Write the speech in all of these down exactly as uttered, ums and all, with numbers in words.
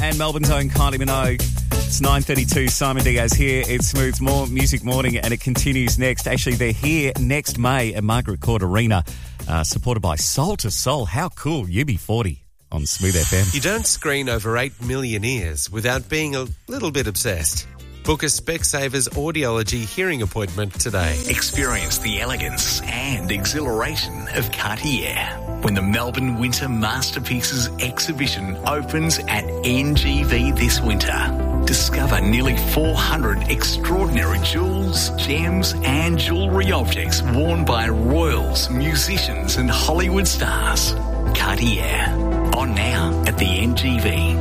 and Melbourne's own Kylie Minogue. It's nine thirty-two, Simon Diaz here. It's Smooth's More Music Morning and it continues next. Actually, they're here next May at Margaret Court Arena, uh, supported by Soul to Soul. How cool. U B forty on Smooth F M. You don't screen over eight million ears without being a little bit obsessed. Book a Specsavers audiology hearing appointment today. Experience the elegance and exhilaration of Cartier when the Melbourne Winter Masterpieces exhibition opens at N G V this winter. Discover nearly four hundred extraordinary jewels, gems and jewellery objects worn by royals, musicians and Hollywood stars. Cartier, on now at the N G V.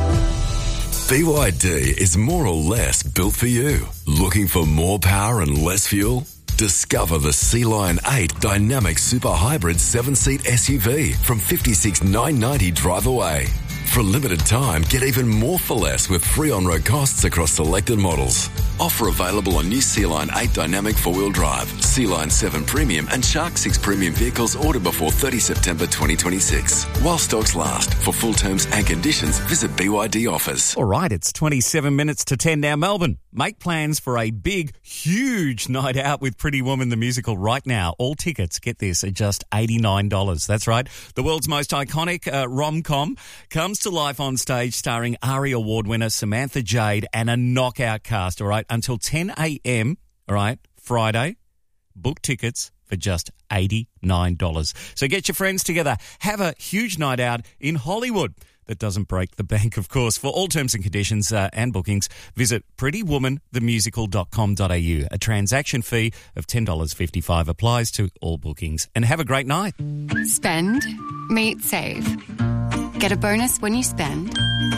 B Y D is more or less built for you. Looking for more power and less fuel? Discover the Sea Lion eight Dynamic Super Hybrid seven-seat S U V from fifty-six thousand nine hundred ninety dollars drive away. For a limited time, get even more for less with free on-road costs across selected models. Offer available on new Sea Lion eight Dynamic four-wheel drive, Sea Lion seven Premium and Shark six Premium vehicles ordered before thirtieth September twenty twenty-six. While stocks last. For full terms and conditions, visit B Y D offers. All right, it's twenty-seven minutes to ten now. Melbourne, make plans for a big, huge night out with Pretty Woman the Musical right now. All tickets, get this, are just eighty-nine dollars. That's right. The world's most iconic uh, rom-com comes to life on stage starring ARIA Award winner Samantha Jade and a knockout cast, all right, until ten a.m., all right, Friday. Book tickets for just eighty-nine dollars. So get your friends together. Have a huge night out in Hollywood. That doesn't break the bank, of course. For all terms and conditions uh, and bookings, visit pretty woman the musical dot com dot a u. A transaction fee of ten dollars fifty-five applies to all bookings. And have a great night. Spend, meet, save. Get a bonus when you spend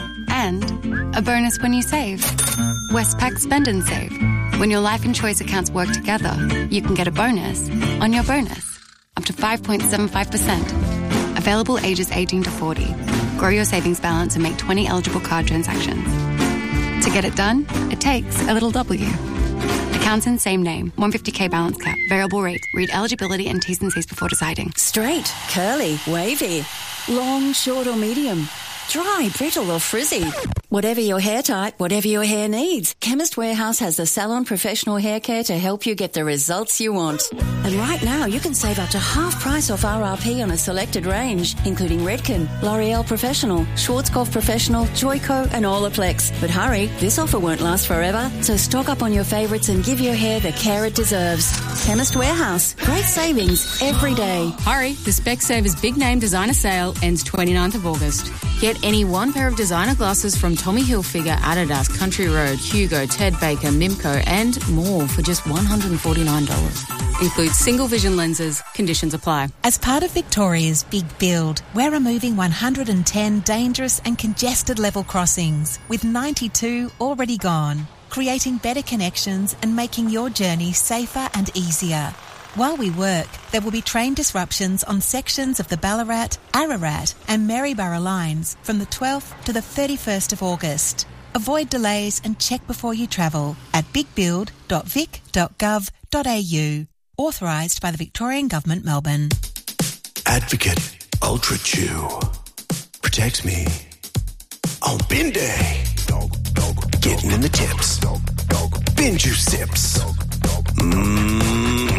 and a bonus when you save. Westpac Spend and Save. When your life and choice accounts work together, you can get a bonus on your bonus, up to five point seven five percent. Available ages eighteen to forty. Grow your savings balance and make twenty eligible card transactions. To get it done, it takes a little W. Accounts in same name. one hundred fifty thousand balance cap. Variable rate. Read eligibility and T's and C's before deciding. Straight, curly, wavy, long, short or medium, dry, brittle or frizzy. Whatever your hair type, whatever your hair needs, Chemist Warehouse has the salon professional hair care to help you get the results you want. And right now, you can save up to half price off R R P on a selected range, including Redken, L'Oreal Professional, Schwarzkopf Professional, Joico and Olaplex. But hurry, this offer won't last forever, so stock up on your favourites and give your hair the care it deserves. Chemist Warehouse. Great savings every day. Hurry, the Specsavers Big Name Designer Sale ends twenty-ninth of August. Get any one pair of designer glasses from Tommy Hilfiger, Adidas, Country Road, Hugo, Ted Baker, Mimco and more for just one hundred forty-nine dollars. Includes single vision lenses. Conditions apply. As part of Victoria's Big Build, we're removing one hundred ten dangerous and congested level crossings, with ninety-two already gone, creating better connections and making your journey safer and easier. While we work, there will be train disruptions on sections of the Ballarat, Ararat and Maryborough lines from the twelfth to the thirty-first of August. Avoid delays and check before you travel at big build dot vic dot gov dot a u. Authorised by the Victorian Government, Melbourne. Advocate Ultra Chew protects me on bin day. Getting in the tips. Bin juice sips. Mmm.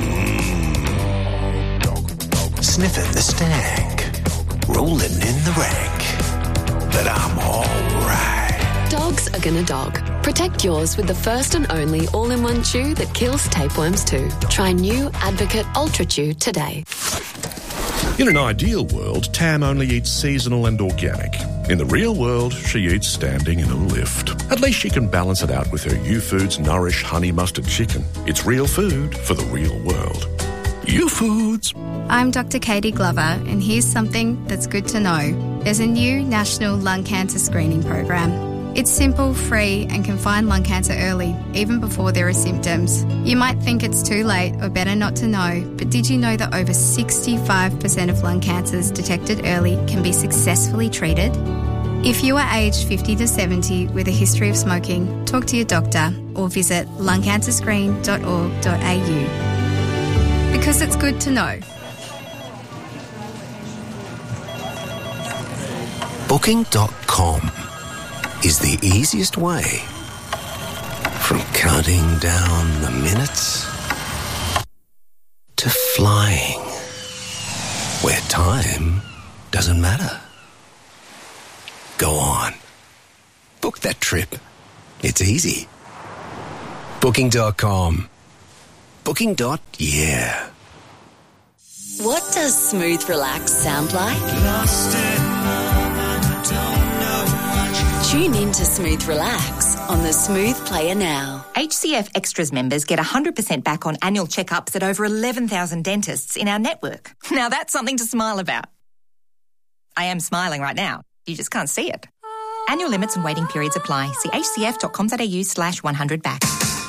Sniffing the stank. Rolling in the rank. But I'm alright. Dogs are gonna dog. Protect yours with the first and only all-in-one chew that kills tapeworms too. Try new Advocate Ultra Chew today. In an ideal world, Tam only eats seasonal and organic. In the real world, she eats standing in a lift. At least she can balance it out with her U-Foods Nourish Honey Mustard Chicken. It's real food for the real world. U-Foods. I'm Doctor Katie Glover, and here's something that's good to know. There's a new national lung cancer screening program. It's simple, free, and can find lung cancer early, even before there are symptoms. You might think it's too late or better not to know, but did you know that over sixty-five percent of lung cancers detected early can be successfully treated? If you are aged fifty to seventy with a history of smoking, talk to your doctor or visit lung cancer screen dot org dot a u. Because it's good to know. Booking dot com. is the easiest way from counting down the minutes to flying where time doesn't matter. Go on. Book that trip. It's easy. Booking dot com. Booking. Yeah. What does smooth relax sound like? Tune in to Smooth Relax on the Smooth Player now. H C F Extras members get one hundred percent back on annual checkups at over eleven thousand dentists in our network. Now that's something to smile about. I am smiling right now. You just can't see it. Annual limits and waiting periods apply. See hcf.com.au slash 100 back.